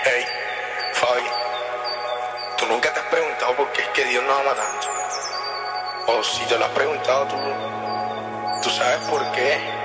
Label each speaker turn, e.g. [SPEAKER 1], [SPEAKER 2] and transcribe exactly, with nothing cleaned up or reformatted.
[SPEAKER 1] Hey, Fabi, ¿tú nunca te has preguntado por qué es que Dios nos ama tanto? O si te lo has preguntado, tú, tú sabes por qué.